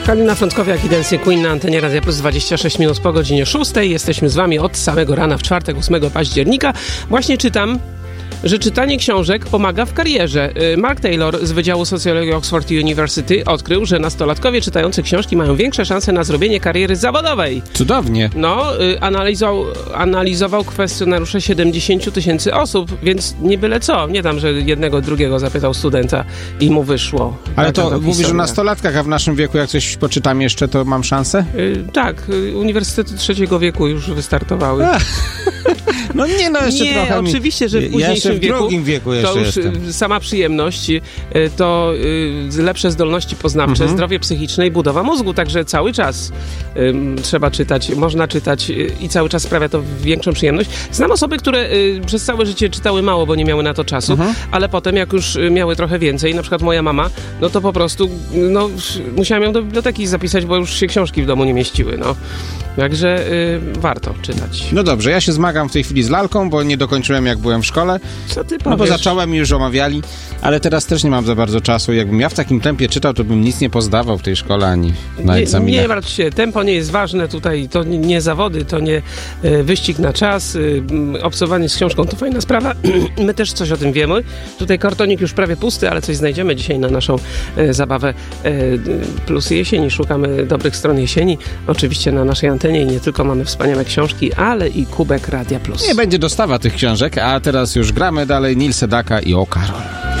Kalina Frąckowiak i Dancing Queen na antenie Radia Plus 26 minut po godzinie 6. Jesteśmy z wami od samego rana w czwartek, 8 października. Właśnie czytam, że czytanie książek pomaga w karierze. Mark Taylor z Wydziału Socjologii Oxford University odkrył, że nastolatkowie czytający książki mają większe szanse na zrobienie kariery zawodowej. Cudownie. No, analizował kwestionariusze 70 000 osób, więc nie byle co. Nie tam, że jednego, drugiego zapytał studenta i mu wyszło. Ale to mówisz o nastolatkach, a w naszym wieku jak coś poczytam jeszcze, to mam szansę? Tak, uniwersytety trzeciego wieku już wystartowały. No nie, no jeszcze nie, trochę oczywiście, że w późniejszym w drugim wieku to jeszcze już jestem. sama przyjemność, to lepsze zdolności poznawcze, zdrowie psychiczne i budowa mózgu, także cały czas trzeba czytać, można czytać i cały czas sprawia to większą przyjemność. Znam osoby, które przez całe życie czytały mało, bo nie miały na to czasu, ale potem jak już miały trochę więcej, na przykład moja mama, no to po prostu musiałam ją do biblioteki zapisać, bo już się książki w domu nie mieściły, no. Także warto czytać. No dobrze, ja się zmagam w tej chwili z lalką, bo nie dokończyłem jak byłem w szkole. Co ty powiesz? No bo zacząłem i już omawiali, ale teraz też nie mam za bardzo czasu. Jakbym ja w takim tempie czytał, to bym nic nie pozdawał w tej szkole ani na egzaminach. Nie martw się, tempo nie jest ważne tutaj, to nie zawody, to nie wyścig na czas. Obcowanie z książką to fajna sprawa. My też coś o tym wiemy. Tutaj kartonik już prawie pusty, ale coś znajdziemy dzisiaj na naszą zabawę Plusy Jesieni. Szukamy dobrych stron jesieni. Oczywiście na naszej antenie i nie tylko mamy wspaniałe książki, ale i kubek Radia Plus. Nie będzie dostawa tych książek, a teraz już gramy dalej. Nil Sedaka i O Karol.